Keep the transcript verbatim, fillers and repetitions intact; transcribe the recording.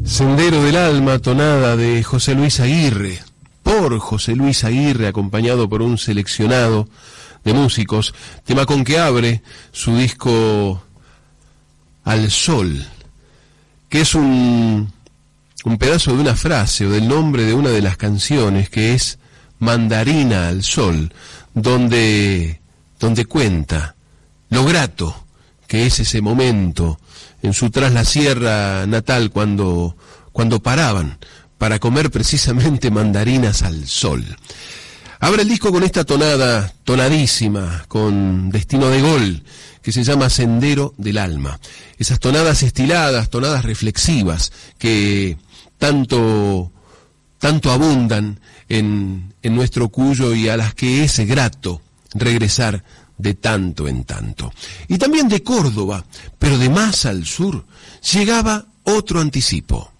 Sendero del Alma, tonada de José Luis Aguirre, por José Luis Aguirre, acompañado por un seleccionado de músicos, tema con que abre su disco Al Sol, que es un, un pedazo de una frase o del nombre de una de las canciones, que es Mandarina al Sol, donde, donde cuenta lo grato que es ese momento en su Tras la Sierra natal, cuando, cuando paraban para comer precisamente mandarinas al sol. Abre el disco con esta tonada, tonadísima, con destino de gol, que se llama Sendero del Alma. Esas tonadas estiladas, tonadas reflexivas, que tanto, tanto abundan en, en nuestro Cuyo, y a las que es grato regresar de tanto en tanto. Y también de Córdoba, pero de más al sur, llegaba otro anticipo.